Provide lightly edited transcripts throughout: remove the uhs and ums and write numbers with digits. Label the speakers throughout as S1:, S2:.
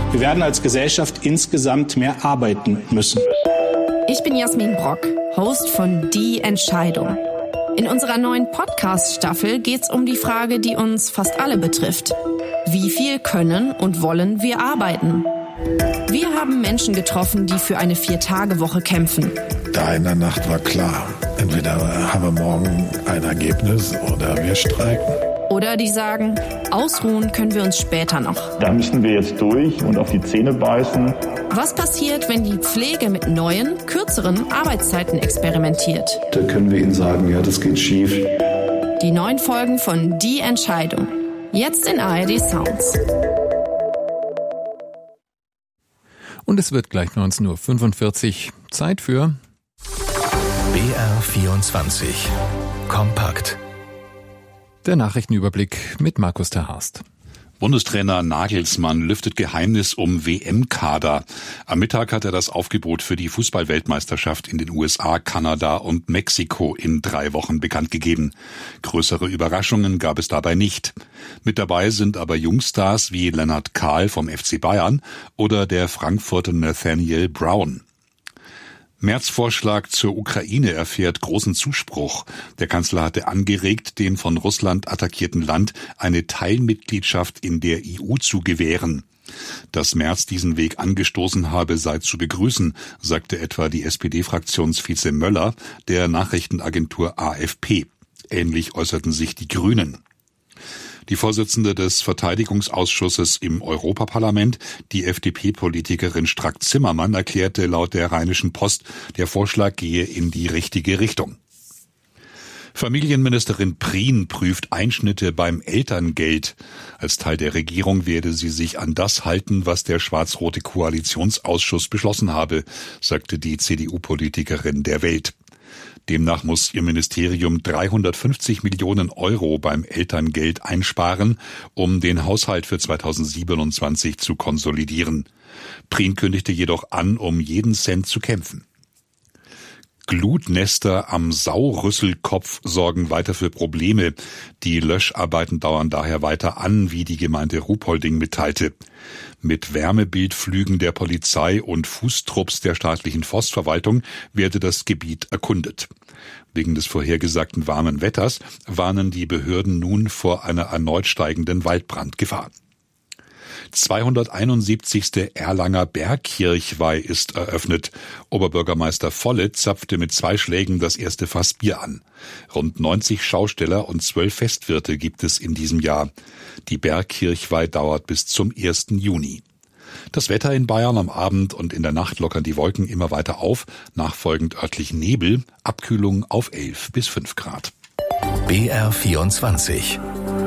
S1: Wir werden als Gesellschaft insgesamt mehr arbeiten müssen.
S2: Ich bin Jasmin Brock, Host von Die Entscheidung. In unserer neuen Podcast-Staffel geht's um die Frage, die uns fast alle betrifft. Wie viel können und wollen wir arbeiten? Wir haben Menschen getroffen, die für eine 4-Tage-Woche kämpfen.
S3: Da in der Nacht war klar, entweder haben wir morgen ein Ergebnis oder wir streiken.
S2: Oder die sagen, ausruhen können wir uns später noch.
S4: Da müssen wir jetzt durch und auf die Zähne beißen.
S2: Was passiert, wenn die Pflege mit neuen, kürzeren Arbeitszeiten experimentiert?
S5: Da können wir Ihnen sagen, ja, das geht schief.
S2: Die neuen Folgen von Die Entscheidung. Jetzt in ARD Sounds.
S6: Und es wird gleich 19:45 Uhr. Zeit für
S7: BR24 Kompakt.
S6: Der Nachrichtenüberblick mit Markus Terhorst.
S8: Bundestrainer Nagelsmann lüftet Geheimnis um WM-Kader. Am Mittag hat er das Aufgebot für die Fußball-Weltmeisterschaft in den USA, Kanada und Mexiko in 3 Wochen bekannt gegeben. Größere Überraschungen gab es dabei nicht. Mit dabei sind aber Jungstars wie Lennart Kahl vom FC Bayern oder der Frankfurter Nathaniel Brown. Merz Vorschlag zur Ukraine erfährt großen Zuspruch. Der Kanzler hatte angeregt, dem von Russland attackierten Land eine Teilmitgliedschaft in der EU zu gewähren. Dass Merz diesen Weg angestoßen habe, sei zu begrüßen, sagte etwa die SPD-Fraktionsvize Möller der Nachrichtenagentur AFP. Ähnlich äußerten sich die Grünen. Die Vorsitzende des Verteidigungsausschusses im Europaparlament, die FDP-Politikerin Strack-Zimmermann, erklärte laut der Rheinischen Post, der Vorschlag gehe in die richtige Richtung. Familienministerin Prien prüft Einschnitte beim Elterngeld. Als Teil der Regierung werde sie sich an das halten, was der schwarz-rote Koalitionsausschuss beschlossen habe, sagte die CDU-Politikerin der Welt. Demnach muss ihr Ministerium 350 Millionen Euro beim Elterngeld einsparen, um den Haushalt für 2027 zu konsolidieren. Prien kündigte jedoch an, um jeden Cent zu kämpfen. Glutnester am Saurüsselkopf sorgen weiter für Probleme. Die Löscharbeiten dauern daher weiter an, wie die Gemeinde Ruhpolding mitteilte. Mit Wärmebildflügen der Polizei und Fußtrupps der staatlichen Forstverwaltung werde das Gebiet erkundet. Wegen des vorhergesagten warmen Wetters warnen die Behörden nun vor einer erneut steigenden Waldbrandgefahr. 271. Erlanger Bergkirchweih ist eröffnet. Oberbürgermeister Volle zapfte mit 2 Schlägen das erste Fass Bier an. Rund 90 Schausteller und 12 Festwirte gibt es in diesem Jahr. Die Bergkirchweih dauert bis zum 1. Juni. Das Wetter in Bayern: am Abend und in der Nacht lockern die Wolken immer weiter auf, nachfolgend örtlich Nebel, Abkühlung auf 11 bis 5 Grad.
S7: BR24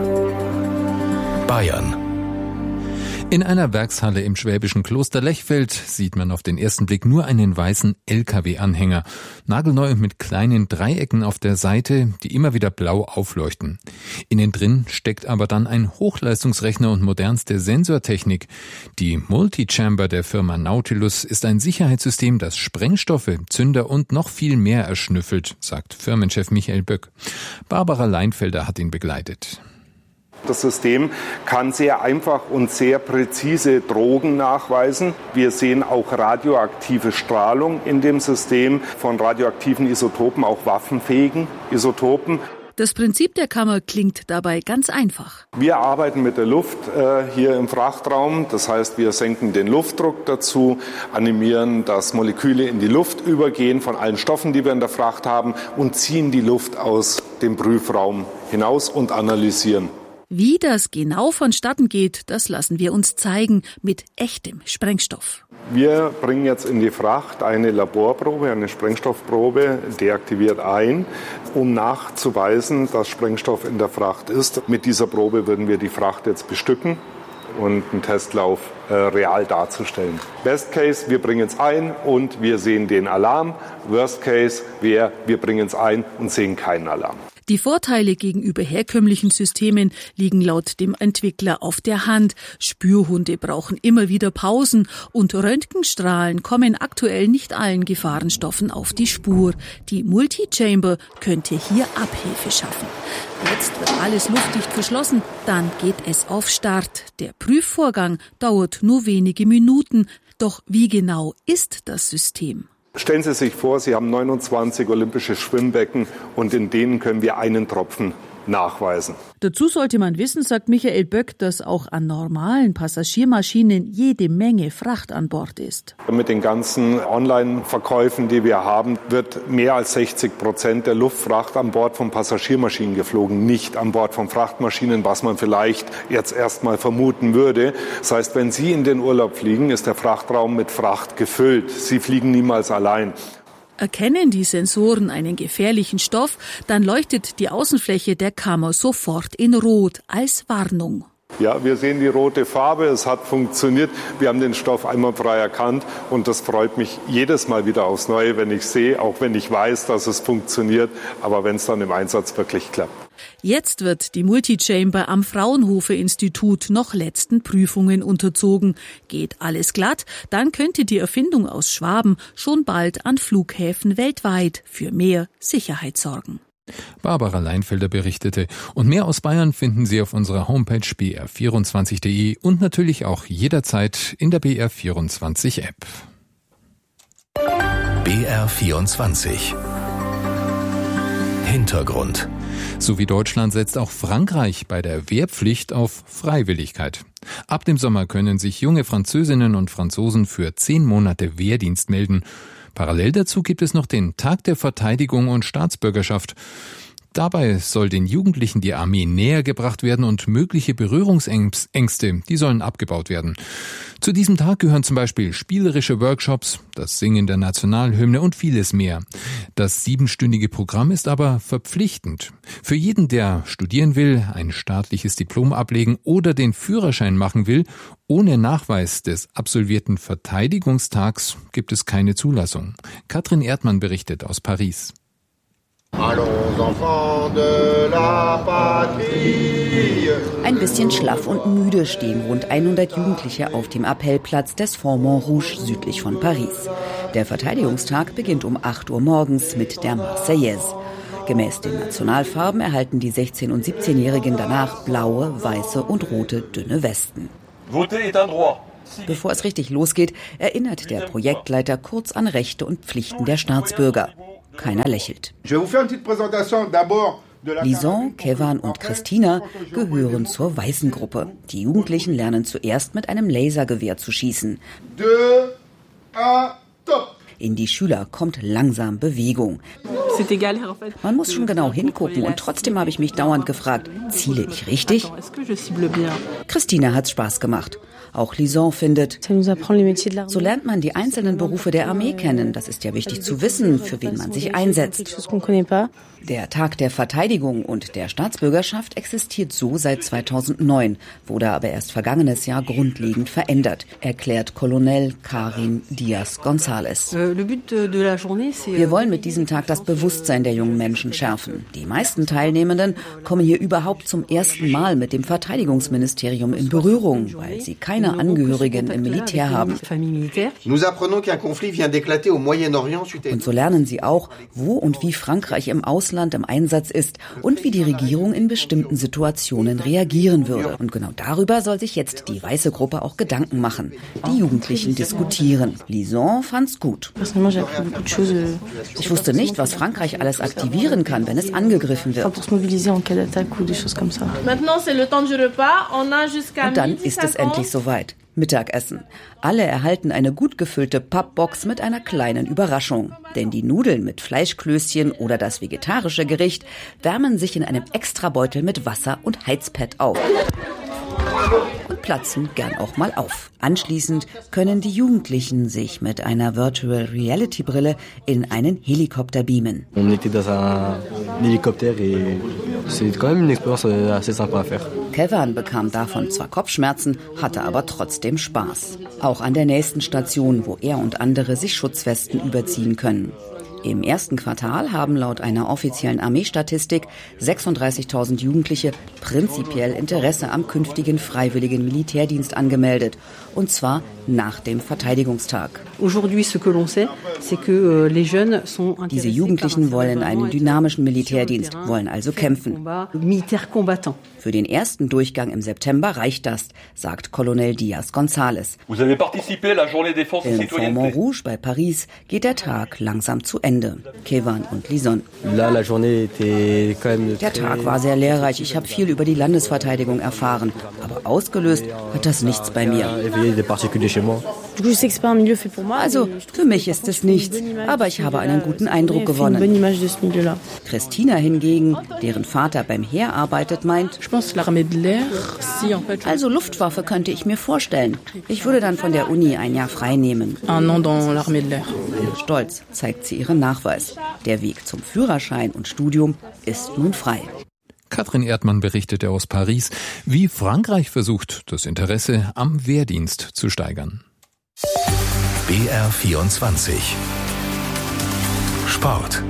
S7: Bayern.
S6: In einer Werkshalle im schwäbischen Kloster Lechfeld sieht man auf den ersten Blick nur einen weißen LKW-Anhänger. Nagelneu und mit kleinen Dreiecken auf der Seite, die immer wieder blau aufleuchten. Innen drin steckt aber dann ein Hochleistungsrechner und modernste Sensortechnik. Die Multichamber der Firma Nautilus ist ein Sicherheitssystem, das Sprengstoffe, Zünder und noch viel mehr erschnüffelt, sagt Firmenchef Michael Böck. Barbara Leinfelder hat ihn begleitet.
S9: Das System kann sehr einfach und sehr präzise Drogen nachweisen. Wir sehen auch radioaktive Strahlung in dem System, von radioaktiven Isotopen, auch waffenfähigen Isotopen.
S10: Das Prinzip der Kammer klingt dabei ganz einfach.
S9: Wir arbeiten mit der Luft hier im Frachtraum. Das heißt, wir senken den Luftdruck dazu, animieren, dass Moleküle in die Luft übergehen von allen Stoffen, die wir in der Fracht haben, und ziehen die Luft aus dem Prüfraum hinaus und analysieren.
S10: Wie das genau vonstatten geht, das lassen wir uns zeigen mit echtem Sprengstoff.
S9: Wir bringen jetzt in die Fracht eine Laborprobe, eine Sprengstoffprobe, deaktiviert ein, um nachzuweisen, dass Sprengstoff in der Fracht ist. Mit dieser Probe würden wir die Fracht jetzt bestücken und einen Testlauf real darzustellen. Best Case, wir bringen es ein und wir sehen den Alarm. Worst Case wäre, wir bringen es ein und sehen keinen Alarm.
S10: Die Vorteile gegenüber herkömmlichen Systemen liegen laut dem Entwickler auf der Hand. Spürhunde brauchen immer wieder Pausen und Röntgenstrahlen kommen aktuell nicht allen Gefahrenstoffen auf die Spur. Die Multichamber könnte hier Abhilfe schaffen. Jetzt wird alles luftdicht verschlossen, dann geht es auf Start. Der Prüfvorgang dauert nur wenige Minuten. Doch wie genau ist das System?
S9: Stellen Sie sich vor, Sie haben 29 olympische Schwimmbecken und in denen können wir einen Tropfen nachweisen.
S10: Dazu sollte man wissen, sagt Michael Böck, dass auch an normalen Passagiermaschinen jede Menge Fracht an Bord ist.
S9: Mit den ganzen Online-Verkäufen, die wir haben, wird mehr als 60% der Luftfracht an Bord von Passagiermaschinen geflogen, nicht an Bord von Frachtmaschinen, was man vielleicht jetzt erstmal vermuten würde. Das heißt, wenn Sie in den Urlaub fliegen, ist der Frachtraum mit Fracht gefüllt. Sie fliegen niemals allein.
S10: Erkennen die Sensoren einen gefährlichen Stoff, dann leuchtet die Außenfläche der Kammer sofort in Rot als Warnung.
S9: Ja, wir sehen die rote Farbe, es hat funktioniert. Wir haben den Stoff einwandfrei erkannt und das freut mich jedes Mal wieder aufs Neue, wenn ich sehe, auch wenn ich weiß, dass es funktioniert, aber wenn es dann im Einsatz wirklich klappt.
S10: Jetzt wird die Multichamber am Fraunhofer-Institut noch letzten Prüfungen unterzogen. Geht alles glatt, dann könnte die Erfindung aus Schwaben schon bald an Flughäfen weltweit für mehr Sicherheit sorgen.
S6: Barbara Leinfelder berichtete. Und mehr aus Bayern finden Sie auf unserer Homepage br24.de und natürlich auch jederzeit in der BR24-App.
S7: BR24 Hintergrund.
S6: So wie Deutschland setzt auch Frankreich bei der Wehrpflicht auf Freiwilligkeit. Ab dem Sommer können sich junge Französinnen und Franzosen für 10 Monate Wehrdienst melden. Parallel dazu gibt es noch den Tag der Verteidigung und Staatsbürgerschaft. Dabei soll den Jugendlichen die Armee näher gebracht werden und mögliche Berührungsängste, die sollen abgebaut werden. Zu diesem Tag gehören zum Beispiel spielerische Workshops, das Singen der Nationalhymne und vieles mehr. Das 7-stündige Programm ist aber verpflichtend. Für jeden, der studieren will, ein staatliches Diplom ablegen oder den Führerschein machen will, ohne Nachweis des absolvierten Verteidigungstags gibt es keine Zulassung. Katrin Erdmann berichtet aus Paris.
S11: Ein bisschen schlaff und müde stehen rund 100 Jugendliche auf dem Appellplatz des Font Montrouge südlich von Paris. Der Verteidigungstag beginnt um 8 Uhr morgens mit der Marseillaise. Gemäß den Nationalfarben erhalten die 16- und 17-Jährigen danach blaue, weiße und rote dünne Westen. Bevor es richtig losgeht, erinnert der Projektleiter kurz an Rechte und Pflichten der Staatsbürger. Keiner lächelt. Lison, Kevan und Christina gehören zur weißen Gruppe. Die Jugendlichen lernen zuerst mit einem Lasergewehr zu schießen. In die Schüler kommt langsam Bewegung. Man muss schon genau hingucken und trotzdem habe ich mich dauernd gefragt, ziele ich richtig? Christina hat's Spaß gemacht. Auch Lison findet, so lernt man die einzelnen Berufe der Armee kennen. Das ist ja wichtig zu wissen, für wen man sich einsetzt. Der Tag der Verteidigung und der Staatsbürgerschaft existiert so seit 2009, wurde aber erst vergangenes Jahr grundlegend verändert, erklärt Colonel Karin Diaz-González. Wir wollen mit diesem Tag das Bewusstsein der jungen Menschen schärfen. Die meisten Teilnehmenden kommen hier überhaupt zum ersten Mal mit dem Verteidigungsministerium in Berührung, weil sie keine Angehörigen im Militär haben. Und so lernen sie auch, wo und wie Frankreich im Ausland im Einsatz ist und wie die Regierung in bestimmten Situationen reagieren würde. Und genau darüber soll sich jetzt die weiße Gruppe auch Gedanken machen. Die Jugendlichen diskutieren. Lison fand's gut. Ich wusste nicht, was Frankreich alles aktivieren kann, wenn es angegriffen wird. Und dann ist es endlich soweit. Mittagessen. Alle erhalten eine gut gefüllte Pappbox mit einer kleinen Überraschung. Denn die Nudeln mit Fleischklößchen oder das vegetarische Gericht wärmen sich in einem Extrabeutel mit Wasser und Heizpad auf. Und platzen gern auch mal auf. Anschließend können die Jugendlichen sich mit einer Virtual Reality Brille in einen Helikopter beamen. Kevan bekam davon zwar Kopfschmerzen, hatte aber trotzdem Spaß. Auch an der nächsten Station, wo er und andere sich Schutzwesten überziehen können. Im ersten Quartal haben laut einer offiziellen Armeestatistik 36.000 Jugendliche prinzipiell Interesse am künftigen freiwilligen Militärdienst angemeldet. Und zwar nach dem Verteidigungstag. Diese Jugendlichen wollen einen dynamischen Militärdienst, wollen also kämpfen. Für den ersten Durchgang im September reicht das, sagt Colonel Diaz González. In Montrouge bei Paris geht der Tag langsam zu Ende. Kevan und Lison. Der Tag war sehr lehrreich. Ich habe viel über die Landesverteidigung erfahren. Aber ausgelöst hat das nichts bei mir. Also, für mich ist es nichts. Aber ich habe einen guten Eindruck gewonnen. Christina hingegen, deren Vater beim Heer arbeitet, meint, also Luftwaffe könnte ich mir vorstellen. Ich würde dann von der Uni ein Jahr frei nehmen. Stolz zeigt sie ihren Nachweis. Der Weg zum Führerschein und Studium ist nun frei.
S6: Katrin Erdmann berichtete aus Paris, wie Frankreich versucht, das Interesse am Wehrdienst zu steigern.
S7: BR24 Sport.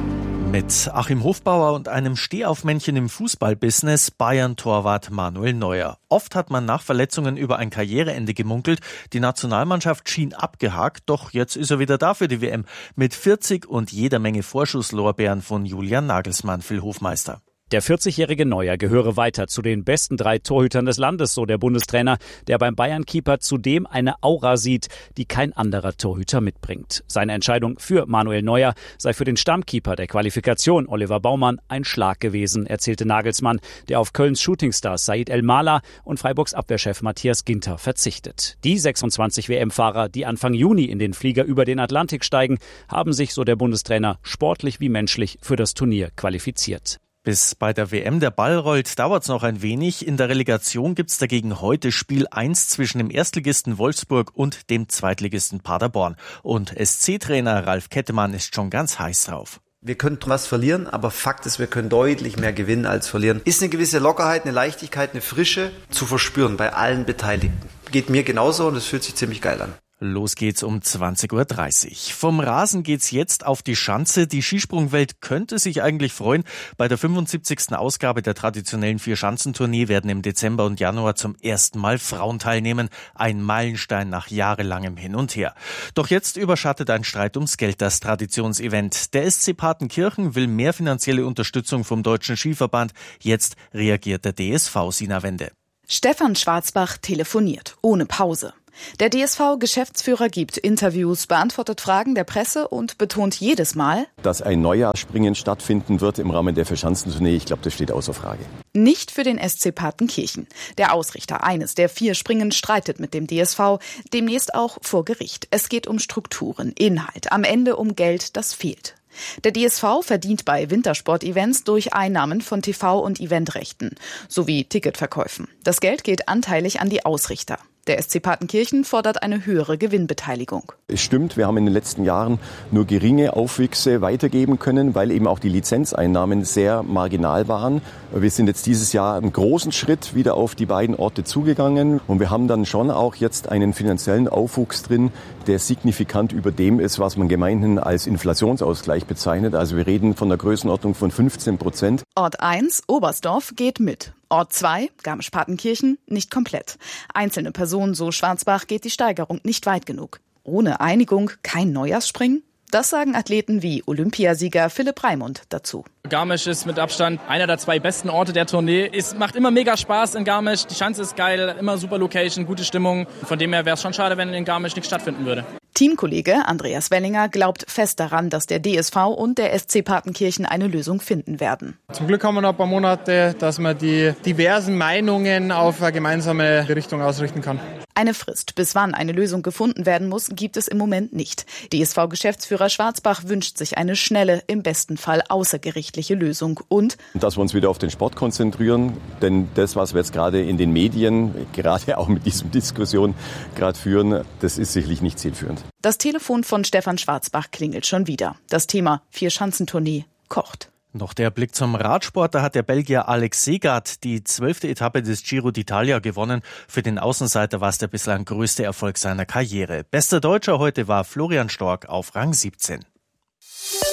S12: Mit Achim Hofbauer und einem Stehaufmännchen im Fußballbusiness, Bayern-Torwart Manuel Neuer. Oft hat man nach Verletzungen über ein Karriereende gemunkelt. Die Nationalmannschaft schien abgehakt, doch jetzt ist er wieder da für die WM. Mit 40 und jeder Menge Vorschusslorbeeren von Julian Nagelsmann, Phil Hofmeister.
S13: Der 40-jährige Neuer gehöre weiter zu den besten 3 Torhütern des Landes, so der Bundestrainer, der beim Bayern-Keeper zudem eine Aura sieht, die kein anderer Torhüter mitbringt. Seine Entscheidung für Manuel Neuer sei für den Stammkeeper der Qualifikation, Oliver Baumann, ein Schlag gewesen, erzählte Nagelsmann, der auf Kölns Shootingstar Said El-Mala und Freiburgs Abwehrchef Matthias Ginter verzichtet. Die 26 WM-Fahrer, die Anfang Juni in den Flieger über den Atlantik steigen, haben sich, so der Bundestrainer, sportlich wie menschlich für das Turnier qualifiziert.
S12: Bis bei der WM der Ball rollt, dauert's noch ein wenig. In der Relegation gibt's dagegen heute Spiel 1 zwischen dem Erstligisten Wolfsburg und dem Zweitligisten Paderborn. Und SC-Trainer Ralf Kettemann ist schon ganz heiß drauf.
S14: Wir könnten was verlieren, aber Fakt ist, wir können deutlich mehr gewinnen als verlieren. Ist eine gewisse Lockerheit, eine Leichtigkeit, eine Frische zu verspüren bei allen Beteiligten. Geht mir genauso und es fühlt sich ziemlich geil an.
S12: Los geht's um 20.30 Uhr. Vom Rasen geht's jetzt auf die Schanze. Die Skisprungwelt könnte sich eigentlich freuen. Bei der 75. Ausgabe der traditionellen Vierschanzentournee werden im Dezember und Januar zum ersten Mal Frauen teilnehmen. Ein Meilenstein nach jahrelangem Hin und Her. Doch jetzt überschattet ein Streit ums Geld das Traditionsevent. Der SC Partenkirchen will mehr finanzielle Unterstützung vom Deutschen Skiverband. Jetzt reagiert der DSV, Sina Wende.
S15: Stefan Schwarzbach telefoniert, ohne Pause. Der DSV-Geschäftsführer gibt Interviews, beantwortet Fragen der Presse und betont jedes Mal,
S16: dass ein Neujahrsspringen stattfinden wird im Rahmen der Vierschanzentournee. Ich glaube, das steht außer Frage.
S15: Nicht für den SC Partenkirchen. Der Ausrichter eines der 4 Springen streitet mit dem DSV, demnächst auch vor Gericht. Es geht um Strukturen, Inhalt, am Ende um Geld, das fehlt. Der DSV verdient bei Wintersport-Events durch Einnahmen von TV- und Eventrechten sowie Ticketverkäufen. Das Geld geht anteilig an die Ausrichter. Der SC Partenkirchen fordert eine höhere Gewinnbeteiligung.
S16: Es stimmt, wir haben in den letzten Jahren nur geringe Aufwüchse weitergeben können, weil eben auch die Lizenzeinnahmen sehr marginal waren. Wir sind jetzt dieses Jahr einen großen Schritt wieder auf die beiden Orte zugegangen und wir haben dann schon auch jetzt einen finanziellen Aufwuchs drin, der signifikant über dem ist, was man gemeinhin als Inflationsausgleich bezeichnet. Also wir reden von der Größenordnung von 15%.
S15: Ort 1, Oberstdorf, geht mit. Ort 2, Garmisch-Partenkirchen, nicht komplett. Einzelne Personen, so Schwarzbach, geht die Steigerung nicht weit genug. Ohne Einigung kein Neujahrsspringen? Das sagen Athleten wie Olympiasieger Philipp Raimund dazu.
S17: Garmisch ist mit Abstand einer der 2 besten Orte der Tournee. Es macht immer mega Spaß in Garmisch. Die Schanze ist geil, immer super Location, gute Stimmung. Von dem her wäre es schon schade, wenn in Garmisch nichts stattfinden würde.
S15: Teamkollege Andreas Wellinger glaubt fest daran, dass der DSV und der SC Partenkirchen eine Lösung finden werden.
S18: Zum Glück haben wir noch ein paar Monate, dass man die diversen Meinungen auf eine gemeinsame Richtung ausrichten kann.
S15: Eine Frist, bis wann eine Lösung gefunden werden muss, gibt es im Moment nicht. DSV-Geschäftsführer Schwarzbach wünscht sich eine schnelle, im besten Fall außergerichtliche Lösung und
S16: dass wir uns wieder auf den Sport konzentrieren, denn das, was wir jetzt gerade in den Medien, gerade auch mit diesem Diskussion gerade führen, das ist sicherlich nicht zielführend.
S15: Das Telefon von Stefan Schwarzbach klingelt schon wieder. Das Thema Vierschanzentournee kocht.
S12: Noch der Blick zum Radsport. Da hat der Belgier Alex Segaard die 12. Etappe des Giro d'Italia gewonnen. Für den Außenseiter war es der bislang größte Erfolg seiner Karriere. Bester Deutscher heute war Florian Stork auf Rang 17.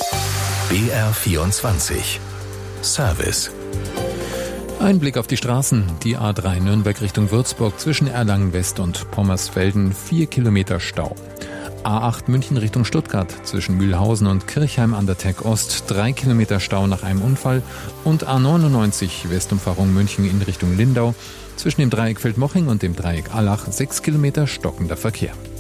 S7: BR24 Service.
S6: Ein Blick auf die Straßen. Die A3 Nürnberg Richtung Würzburg zwischen Erlangen West und Pommersfelden 4 Kilometer Stau. A8 München Richtung Stuttgart zwischen Mühlhausen und Kirchheim an der Teck Ost 3 Kilometer Stau nach einem Unfall. Und A99 Westumfahrung München in Richtung Lindau zwischen dem Dreieck Feldmoching und dem Dreieck Allach 6 Kilometer stockender Verkehr.